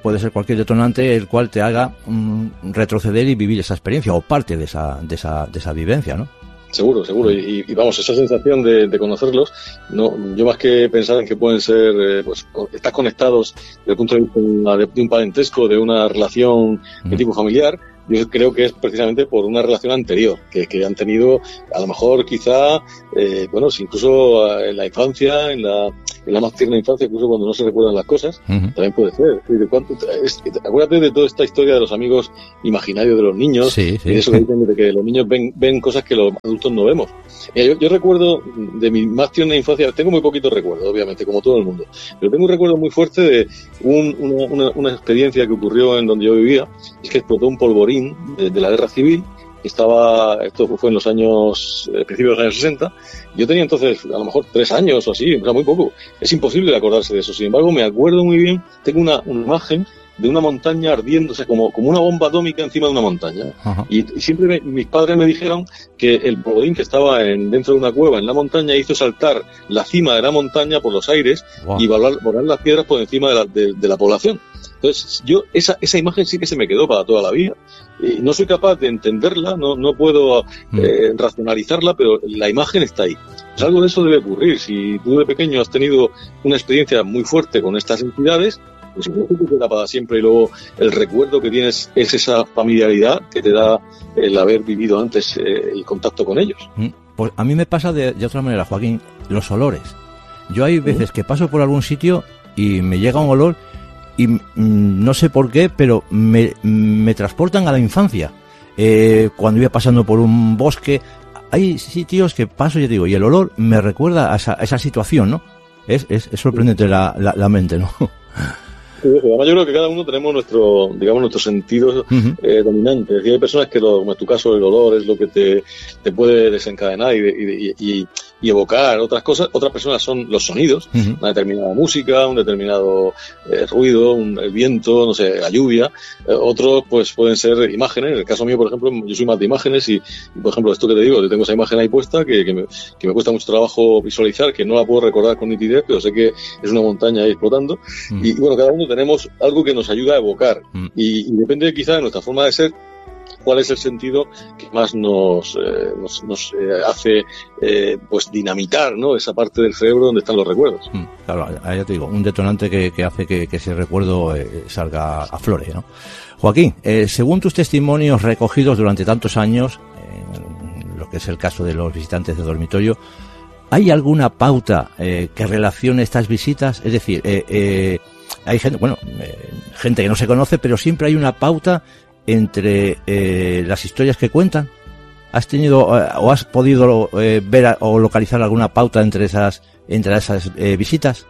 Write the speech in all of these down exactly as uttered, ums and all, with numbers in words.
puede ser cualquier detonante el cual te haga um, retroceder y vivir esa experiencia o parte de esa, de esa, de esa vivencia, ¿no? Seguro, seguro. Y, y vamos, esa sensación de, de conocerlos, no, yo más que pensar en que pueden ser, eh, pues, estás conectados desde el punto de vista de, una, de un parentesco, de una relación de tipo familiar, yo creo que es precisamente por una relación anterior, que, que han tenido, a lo mejor, quizá, eh, bueno, si incluso en la infancia, en la, en la más tierna infancia, incluso cuando no se recuerdan las cosas, uh-huh. también puede ser. ¿De cuánto, es, acuérdate de toda esta historia de los amigos imaginarios de los niños, sí, sí. y de eso que dicen de que los niños ven, ven cosas que los adultos no vemos. Mira, yo, yo recuerdo de mi más tierna infancia, tengo muy poquitos recuerdos, obviamente, como todo el mundo, pero tengo un recuerdo muy fuerte de un, una, una, una experiencia que ocurrió en donde yo vivía, es que explotó un polvorín de, de la guerra civil, que estaba, esto fue en los años, eh, principios de los años sesenta, yo tenía entonces a lo mejor tres años o así, o sea, muy poco, es imposible acordarse de eso, sin embargo me acuerdo muy bien, tengo una, una imagen de una montaña ardiendo, o sea, como, como una bomba atómica encima de una montaña. Uh-huh. Y, y siempre me, mis padres me dijeron que el polvorín que estaba en, dentro de una cueva en la montaña hizo saltar la cima de la montaña por los aires wow. y volar, volar las piedras por encima de la, de, de la población. Entonces, yo, esa, esa imagen sí que se me quedó para toda la vida. Y no soy capaz de entenderla, no, no puedo eh, mm. racionalizarla, pero la imagen está ahí. Pues algo de eso debe ocurrir. Si tú de pequeño has tenido una experiencia muy fuerte con estas entidades, pues no te queda para siempre, y luego el recuerdo que tienes es esa familiaridad que te da el haber vivido antes eh, el contacto con ellos. Pues a mí me pasa de, de otra manera, Joaquín, los olores. Yo hay veces que paso por algún sitio y me llega un olor y mmm, no sé por qué, pero me, me transportan a la infancia. Eh, cuando iba pasando por un bosque, hay sitios que paso y yo digo, y el olor me recuerda a esa, a esa situación, ¿no? Es, es, es sorprendente la, la, la mente, ¿no? Sí, además yo creo que cada uno tenemos nuestro, digamos, nuestro sentido uh-huh. eh, dominante. Es decir, hay personas que, lo, como en tu caso, el olor es lo que te, te puede desencadenar y, y, y, y evocar otras cosas. Otras personas son los sonidos, uh-huh. una determinada música, un determinado eh, ruido, un, el viento, no sé, la lluvia. Eh, otros, pues, pueden ser imágenes. En el caso mío, por ejemplo, yo soy más de imágenes y, y por ejemplo, esto que te digo, yo tengo esa imagen ahí puesta que, que, me, que me cuesta mucho trabajo visualizar, que no la puedo recordar con nitidez, pero sé que es una montaña ahí explotando. Uh-huh. Y, bueno, cada uno tenemos algo que nos ayuda a evocar mm. y, y depende quizá de nuestra forma de ser cuál es el sentido que más nos eh, nos, nos eh, hace eh, pues dinamitar, ¿no?, esa parte del cerebro donde están los recuerdos. Mm, claro, ya te digo, un detonante que, que hace que, que ese recuerdo eh, salga a flore, ¿no? Joaquín, eh, según tus testimonios recogidos durante tantos años, eh, lo que es el caso de los visitantes de dormitorio, ¿hay alguna pauta eh, que relacione estas visitas? Es decir, eh, eh, hay gente, bueno, eh, gente que no se conoce, pero siempre hay una pauta entre eh, las historias que cuentan. ¿Has tenido eh, o has podido eh, ver a, o localizar alguna pauta entre esas entre esas eh, visitas?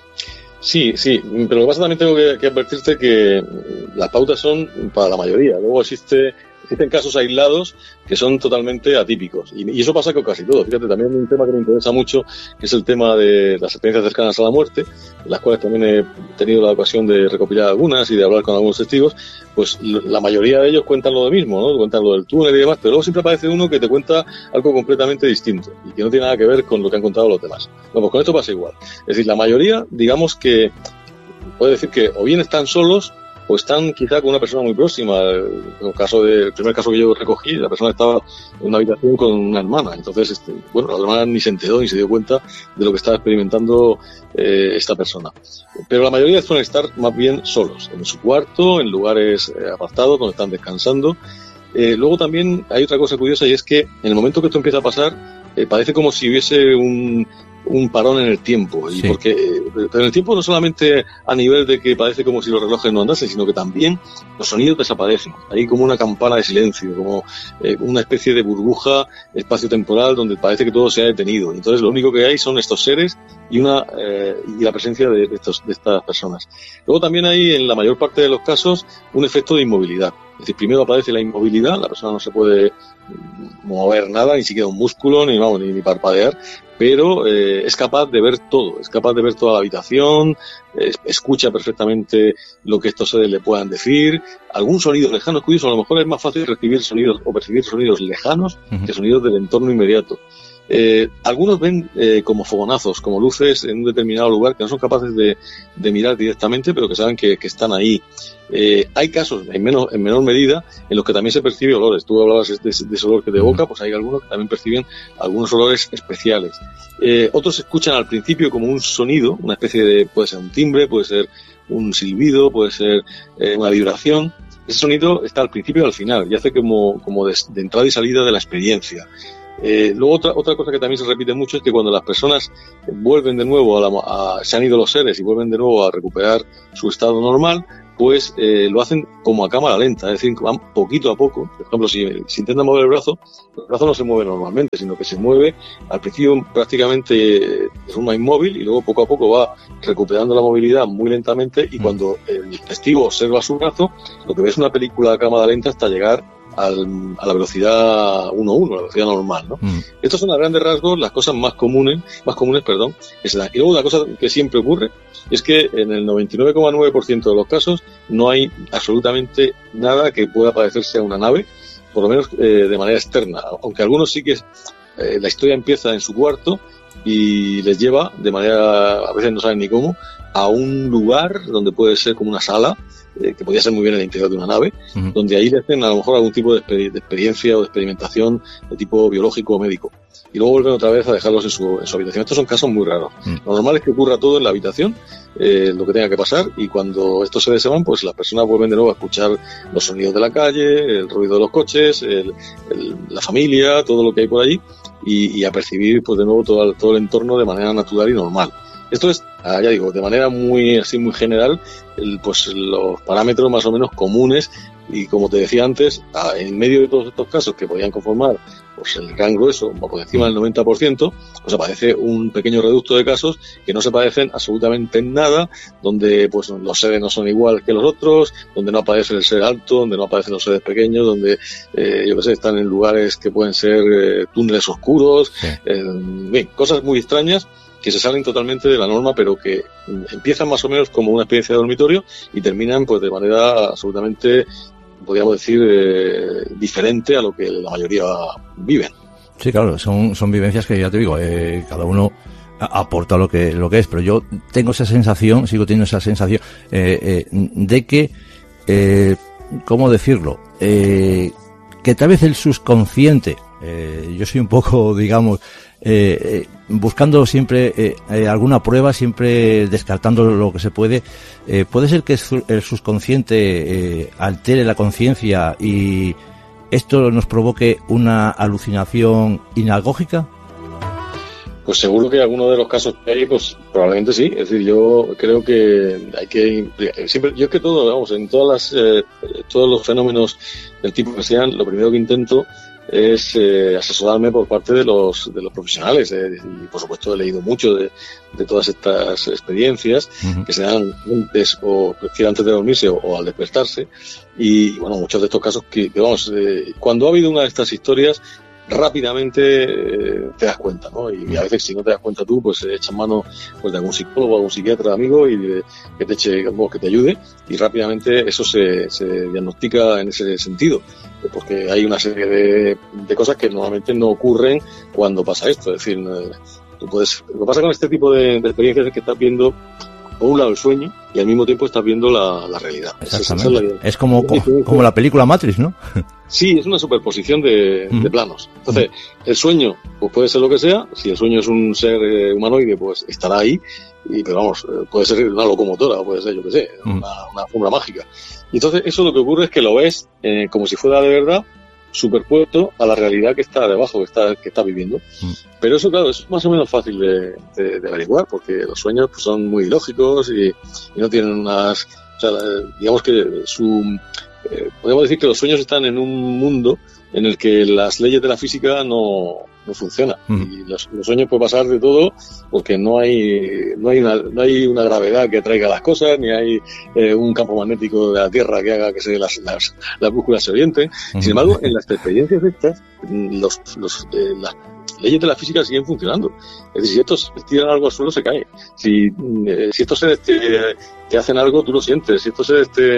Sí, sí, pero lo que pasa también tengo que, que advertirte que las pautas son para la mayoría. Luego existe existen casos aislados que son totalmente atípicos. Y, y eso pasa con casi todo. Fíjate, también un tema que me interesa mucho, que es el tema de las experiencias cercanas a la muerte, en las cuales también he tenido la ocasión de recopilar algunas y de hablar con algunos testigos. Pues la mayoría de ellos cuentan lo mismo, ¿no? Cuentan lo del túnel y demás, pero luego siempre aparece uno que te cuenta algo completamente distinto y que no tiene nada que ver con lo que han contado los demás. Bueno, pues con esto pasa igual. Es decir, la mayoría, digamos que puede decir que o bien están solos o están quizá con una persona muy próxima. El caso de, el primer caso que yo recogí, la persona estaba en una habitación con una hermana. Entonces, este, bueno, la hermana ni se enteró ni se dio cuenta de lo que estaba experimentando eh, esta persona. Pero la mayoría suelen estar más bien solos, en su cuarto, en lugares eh, apartados, donde están descansando. Eh, luego también hay otra cosa curiosa, y es que en el momento que esto empieza a pasar, eh, parece como si hubiese un... un parón en el tiempo, y sí. porque pero en el tiempo no solamente a nivel de que parece como si los relojes no andasen, sino que también los sonidos desaparecen. Hay como una campana de silencio, como eh, una especie de burbuja espacio-temporal donde parece que todo se ha detenido. Entonces lo único que hay son estos seres y una eh, y la presencia de, de, estos, de estas personas. Luego también hay, en la mayor parte de los casos, un efecto de inmovilidad. Es decir, primero aparece la inmovilidad, la persona no se puede mover nada, ni siquiera un músculo, ni vamos, ni, ni parpadear, pero eh, es capaz de ver todo, es capaz de ver toda la habitación, eh, escucha perfectamente lo que estos seres le puedan decir, algún sonido lejano. Es curioso, a lo mejor es más fácil recibir sonidos o percibir sonidos lejanos uh-huh. que sonidos del entorno inmediato. Eh, algunos ven eh, como fogonazos, como luces en un determinado lugar que no son capaces de, de mirar directamente, pero que saben que, que están ahí. Eh, hay casos, en, menos, en menor medida, en los que también se percibe olores. Tú hablabas de, de ese olor que te evoca, pues hay algunos que también perciben algunos olores especiales. Eh, otros escuchan al principio como un sonido, una especie de, puede ser un timbre, puede ser un silbido, puede ser eh, una vibración. Ese sonido está al principio y al final, y hace como, como de, de entrada y salida de la experiencia. Eh, luego otra, otra cosa que también se repite mucho es que cuando las personas vuelven de nuevo, a, la, a se han ido los seres y vuelven de nuevo a recuperar su estado normal, pues eh, lo hacen como a cámara lenta, es decir, van poquito a poco. Por ejemplo, si, si intentan mover el brazo, el brazo no se mueve normalmente, sino que se mueve al principio prácticamente de forma inmóvil y luego poco a poco va recuperando la movilidad muy lentamente, y cuando el testigo observa su brazo, lo que ve es una película a cámara lenta hasta llegar al, a la velocidad uno uno, la velocidad normal, ¿no? Mm. Estos son a grandes rasgos las cosas más comunes, más comunes, perdón, que se dan. Y luego una cosa que siempre ocurre es que en el noventa y nueve coma nueve por ciento de los casos no hay absolutamente nada que pueda parecerse a una nave, por lo menos eh, de manera externa, aunque algunos sí que eh, la historia empieza en su cuarto y les lleva de manera, a veces no saben ni cómo, a un lugar donde puede ser como una sala, eh, que podría ser muy bien el interior de una nave, uh-huh. donde ahí le hacen a lo mejor algún tipo de, exper- de experiencia o de experimentación de tipo biológico o médico. Y luego vuelven otra vez a dejarlos en su, en su habitación. Estos son casos muy raros. Uh-huh. Lo normal es que ocurra todo en la habitación, eh, lo que tenga que pasar, y cuando estos seres se van, pues las personas vuelven de nuevo a escuchar los sonidos de la calle, el ruido de los coches, el, el, la familia, todo lo que hay por allí, y, y a percibir pues de nuevo todo el, todo el entorno de manera natural y normal. Esto es, ya digo, de manera muy así muy general, el, pues los parámetros más o menos comunes, y como te decía antes, a, en medio de todos estos casos que podían conformar pues el gran grueso, por encima del noventa por ciento, pues aparece un pequeño reducto de casos que no se parecen absolutamente en nada, donde pues los seres no son igual que los otros, donde no aparece el ser alto, donde no aparecen los seres pequeños, donde, eh, yo qué sé, están en lugares que pueden ser eh, túneles oscuros, sí. eh, bien, cosas muy extrañas que se salen totalmente de la norma, pero que empiezan más o menos como una experiencia de dormitorio y terminan pues de manera absolutamente, podríamos decir, eh, diferente a lo que la mayoría viven. Sí, claro, son, son vivencias que ya te digo, eh, cada uno aporta lo que, lo que es, pero yo tengo esa sensación, sigo teniendo esa sensación eh, eh, de que, eh, ¿cómo decirlo? Eh, que tal vez el subconsciente, eh, yo soy un poco, digamos, Eh, eh, buscando siempre eh, eh, alguna prueba, siempre descartando lo que se puede, eh, puede ser que el subconsciente eh, altere la conciencia y esto nos provoque una alucinación inagógica. Pues seguro que alguno de los casos que hay, pues probablemente sí. Es decir, yo creo que hay que siempre, yo es que todo, vamos, en todas las eh, todos los fenómenos del tipo que sean, lo primero que intento es eh, asesorarme por parte de los de los profesionales, eh, y por supuesto he leído mucho de, de todas estas experiencias uh-huh. que se dan antes o antes de dormirse o, o al despertarse, y bueno, muchos de estos casos que, que vamos, eh, cuando ha habido una de estas historias rápidamente eh, te das cuenta, ¿no? Y, y a veces si no te das cuenta tú, pues eh, echas mano pues de algún psicólogo, algún psiquiatra amigo y de, que te eche, que te ayude, y rápidamente eso se, se diagnostica en ese sentido, porque hay una serie de, de cosas que normalmente no ocurren cuando pasa esto. Es decir, eh, tú puedes, lo que pasa con este tipo de, de experiencias es que estás viendo por un lado el sueño y al mismo tiempo estás viendo la, la realidad. Exactamente. Es, la, es como, como, como la película Matrix, ¿no? Sí, es una superposición de, uh-huh. de planos. Entonces, uh-huh. el sueño pues puede ser lo que sea. Si el sueño es un ser eh, humanoide, pues estará ahí. Y, pero vamos, puede ser una locomotora, o puede ser, yo qué sé, uh-huh. una, una fórmula mágica. Y entonces eso lo que ocurre es que lo ves eh, como si fuera de verdad, superpuesto a la realidad que está debajo, que está, que está viviendo. Mm. Pero eso, claro, es más o menos fácil de, de, de averiguar, porque los sueños pues, son muy lógicos y, y no tienen unas... O sea, digamos que su... Eh, podemos decir que los sueños están en un mundo en el que las leyes de la física no, no funcionan. Mm. Y los, los sueños puede pasar de todo, porque no hay no hay una, no hay una gravedad que atraiga las cosas, ni hay eh, un campo magnético de la Tierra que haga que se, las, las, las brújulas se orienten. Mm. Sin embargo, en las experiencias estas, los, los, eh, las leyes de la física siguen funcionando. Es decir, si estos tiran algo al suelo, se cae. Si, eh, si estos seres te, te hacen algo, tú lo sientes. Si estos seres te,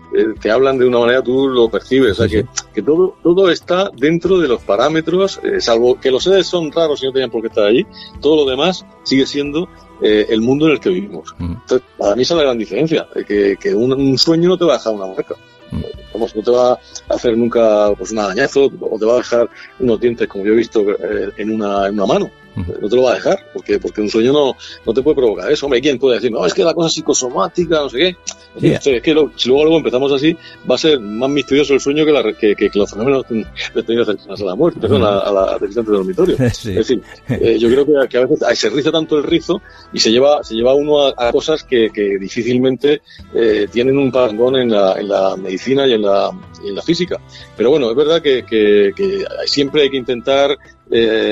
eh, te hablan de una manera, tú lo percibes, o sea, que, que todo todo está dentro de los parámetros, eh, salvo que los seres son raros y no tenían por qué estar allí, todo lo demás sigue siendo eh, el mundo en el que vivimos. Entonces, para mí esa es la gran diferencia, eh, que, que un, un sueño no te va a dejar una marca. Vamos, no te va a hacer nunca pues un arañazo, o te va a dejar unos dientes, como yo he visto, eh, en una en una mano. No te lo va a dejar, porque porque un sueño no no te puede provocar eso. Hombre, ¿quién puede decir, no, es que la cosa psicosomática, no sé qué? Sí. O sea, es que lo, si luego, luego empezamos así, va a ser más misterioso el sueño que, la, que, que, que los fenómenos detenidos cercanos a la muerte, perdón, a, a la visitante de dormitorio. Sí. Es decir, eh, yo creo que, que a veces ay, se riza tanto el rizo y se lleva se lleva uno a, a cosas que, que difícilmente eh, tienen un parangón en la, en la medicina y en la, y en la física. Pero bueno, es verdad que, que, que siempre hay que intentar... Eh,